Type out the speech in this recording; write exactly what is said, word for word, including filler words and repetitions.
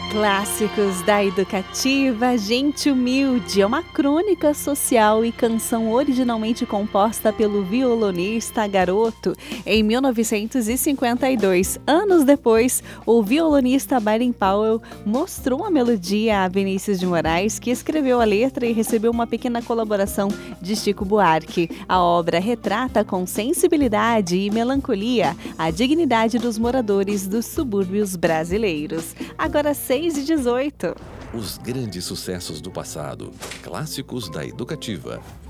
Clássicos da Educativa, Gente Humilde é uma crônica social e canção originalmente composta pelo violonista Garoto em mil novecentos e cinquenta e dois. Anos depois, o violonista Baden Powell mostrou a melodia a Vinícius de Moraes, que escreveu a letra e recebeu uma pequena colaboração de Chico Buarque. A obra retrata com sensibilidade e melancolia a dignidade dos moradores dos subúrbios brasileiros. Agora seis e dezoito. Os grandes sucessos do passado, clássicos da Educativa.